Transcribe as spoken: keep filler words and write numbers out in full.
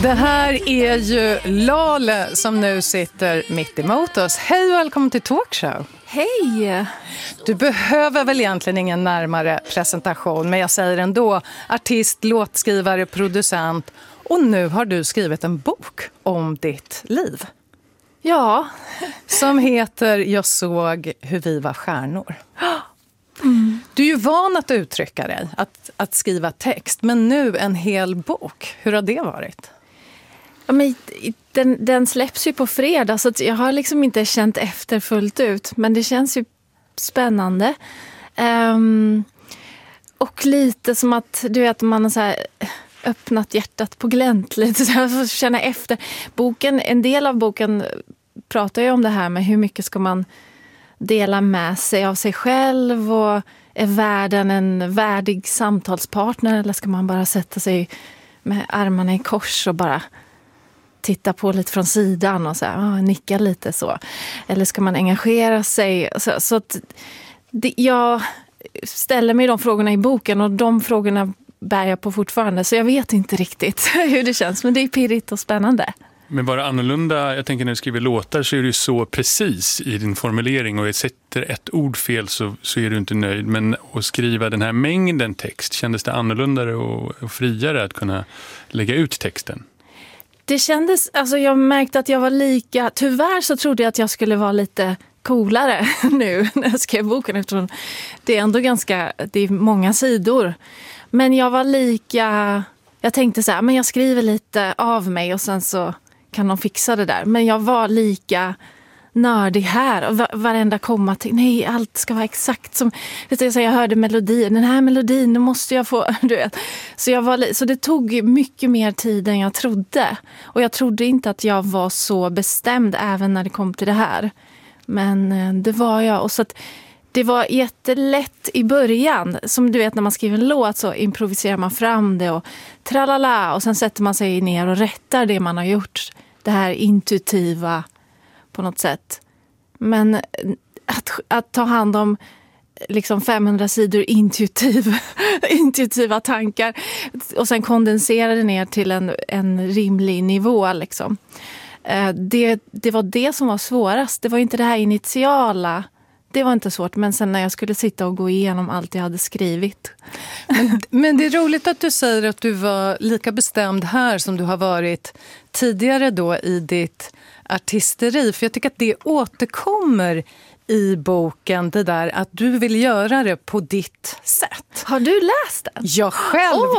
Det här är ju Lale som nu sitter mitt emot oss. Hej och välkommen till Talkshow. Hej! Du behöver väl egentligen ingen närmare presentation, men jag säger ändå artist, låtskrivare, producent, och nu har du skrivit en bok om ditt liv. Ja. Som heter Jag såg hur vi var stjärnor. Mm. Du är ju van att uttrycka dig, att, att skriva text, men nu en hel bok. Hur har det varit? Ja, men den, den släpps ju på fredag, så att jag har liksom inte känt efter fullt ut. Men det känns ju spännande. Um, och lite som att du vet, man har så här öppnat hjärtat på glänt lite, så jag får känna efter. Boken, en del av boken pratar ju om det här med hur mycket ska man dela med sig av sig själv, och är världen en värdig samtalspartner, eller ska man bara sätta sig med armarna i kors och bara titta på lite från sidan och så här, ah, nicka lite så, eller ska man engagera sig, så, så att det, jag ställer mig de frågorna i boken, och de frågorna bär jag på fortfarande, så jag vet inte riktigt hur det känns, men det är pirrigt och spännande. Men var det annorlunda? Jag tänker när du skriver låtar så är du så precis i din formulering, och jag sätter ett ord fel så, så är du inte nöjd. Men att skriva den här mängden text, kändes det annorlunda och, och friare att kunna lägga ut texten? Det kändes, alltså jag märkte att jag var lika, tyvärr så trodde jag att jag skulle vara lite coolare nu när jag skrev boken, eftersom det är ändå ganska, det är många sidor. Men jag var lika, jag tänkte så här, men jag skriver lite av mig och sen så kan de fixa det där. Men jag var lika nördig här. Och varenda komma till, nej, allt ska vara exakt som, vet du, jag hörde melodin. Den här melodin, nu måste jag få, du vet. Så, jag var, så det tog mycket mer tid än jag trodde. Och jag trodde inte att jag var så bestämd även när det kom till det här. Men det var jag. Och så att det var jättelätt i början. Som du vet, när man skriver en låt så improviserar man fram det och tralala. Och sen sätter man sig ner och rättar det man har gjort. Det här intuitiva på något sätt. Men att, att ta hand om liksom femhundra sidor intuitiv, intuitiva tankar och sen kondensera det ner till en, en rimlig nivå. Liksom. Det, det var det som var svårast. Det var inte det här initiala. Det var inte svårt, men sen när jag skulle sitta och gå igenom allt jag hade skrivit. Men, men det är roligt att du säger att du var lika bestämd här som du har varit tidigare då i ditt artisteri. För jag tycker att det återkommer i boken, det där att du vill göra det på ditt sätt. Har du läst den? Jag själv oh,